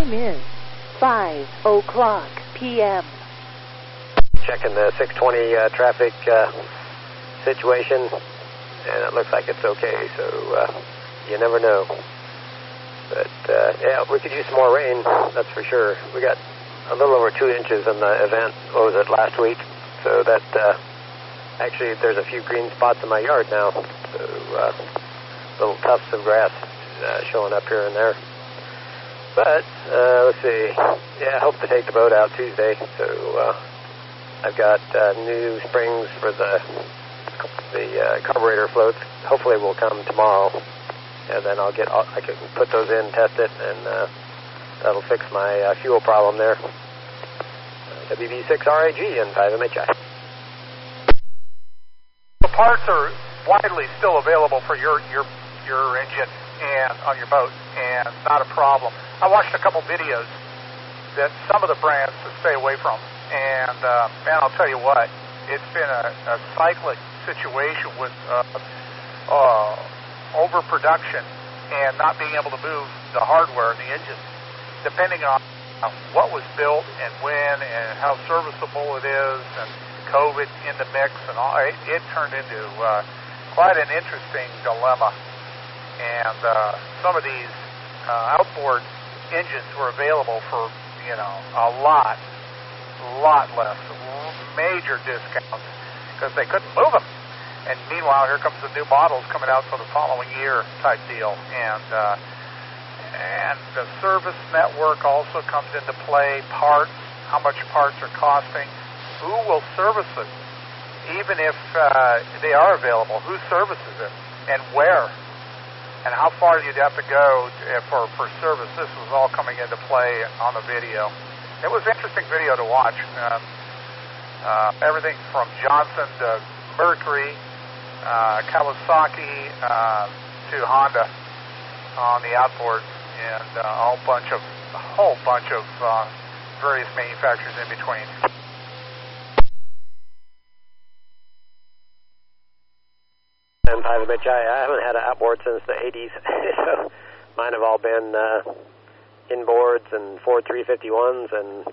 Time is 5 o'clock p.m. Checking the 620 traffic situation, and it looks like it's okay, so you never know. But, yeah, we could use some more rain, that's for sure. We got a little over 2 inches in the event, what was it, last week? So that, actually, there's a few green spots in my yard now, so little tufts of grass showing up here and there. But, let's see, yeah, I hope to take the boat out Tuesday, so I've got new springs for the carburetor floats. Hopefully will come tomorrow, and then I can put those in, test it, and that'll fix my fuel problem there. WB6RAG and 5MHI. The parts are widely still available for your engine and on your boat, and not a problem. I watched a couple videos that some of the brands to stay away from, and man, I'll tell you what, it's been a cyclic situation with overproduction and not being able to move the hardware in the engine, depending on what was built and when and how serviceable it is, and COVID in the mix and all. It turned into quite an interesting dilemma. And some of these outboard engines were available for, a lot less, major discounts, because they couldn't move them. And meanwhile, here comes the new models coming out for the following year type deal. And the service network also comes into play. Parts, how much parts are costing, who will service it, even if they are available, who services it, and where, and how far you'd have to go for service. This was all coming into play on the video. It was an interesting video to watch. Everything from Johnson to Mercury, Kawasaki to Honda on the outboard, and a whole bunch of various manufacturers in between. And 5MHI, I haven't had an outboard since the 80s, so mine have all been inboards and Ford 351s, and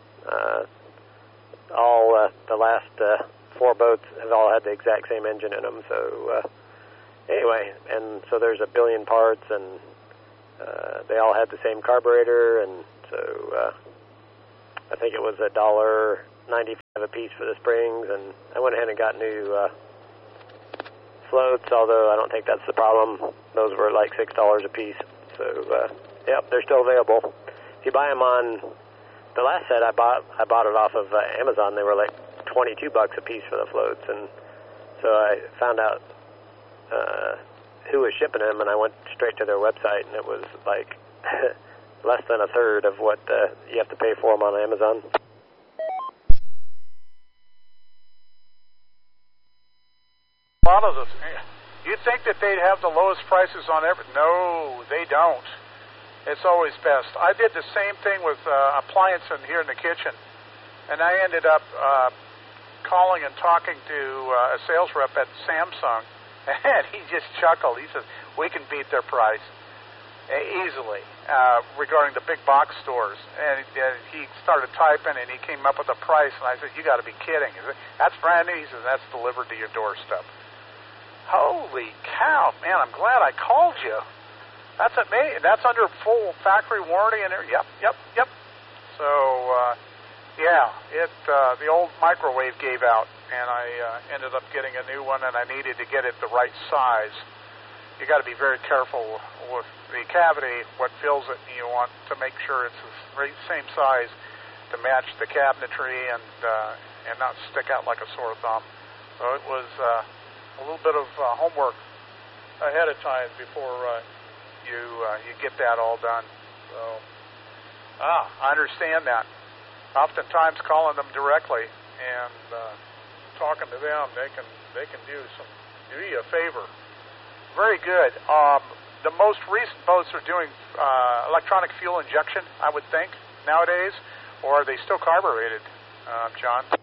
all the last 4 boats have all had the exact same engine in them. So anyway, and so there's a billion parts, and they all had the same carburetor, and so I think it was $1.95 a piece for the springs, and I went ahead and got new floats, although I don't think that's the problem. Those were like $6 a piece. So, yep, they're still available. If you buy them on the last set I bought it off of Amazon. They were like $22 a piece for the floats, and so I found out who was shipping them, and I went straight to their website, and it was like less than a third of what you have to pay for them on Amazon. A lot of this, you'd think that they'd have the lowest prices on everything. No, they don't. It's always best. I did the same thing with appliances here in the kitchen, and I ended up calling and talking to a sales rep at Samsung, and he just chuckled. He says, we can beat their price easily regarding the big box stores. And he started typing, and he came up with a price, and I said, you got to be kidding. He said, that's brand new. He says, that's delivered to your doorstep. Holy cow, man, I'm glad I called you. That's amazing. That's under full factory warranty and everything. Yep. So, yeah, the old microwave gave out, and I ended up getting a new one, and I needed to get it the right size. You got to be very careful with the cavity, what fills it, and you want to make sure it's the same size to match the cabinetry and not stick out like a sore thumb. So it was a little bit of homework ahead of time before you get that all done. So I understand that. Oftentimes calling them directly and talking to them, they can do you a favor. Very good. The most recent boats are doing electronic fuel injection, I would think, nowadays, or are they still carbureted, John?